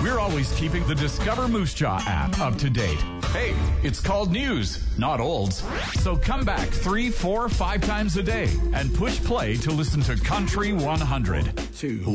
we're always keeping the Discover Moose Jaw app up to date. Hey, it's called news, not olds. So come back 3, 4, 5 times a day and push play to listen to Country 100.